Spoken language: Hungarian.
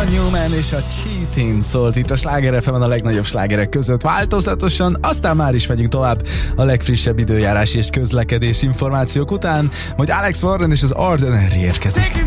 Newman és a Cheating szólt itt a Sláger FM-en a legnagyobb slágerek között változatosan, aztán már is megyünk tovább a legfrissebb időjárási és közlekedési információk után, majd Alex Warren és az Ordinary érkezik.